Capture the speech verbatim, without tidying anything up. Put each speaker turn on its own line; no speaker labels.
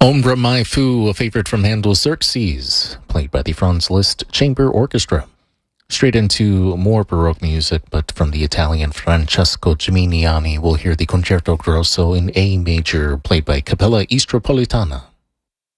Ombra Mai Fu, a favorite from Handel's Xerxes, played by the Franz Liszt Chamber Orchestra. Straight into more Baroque music, but from the Italian Francesco Gimignani, we'll hear the Concerto Grosso in A major, played by Capella Istropolitana.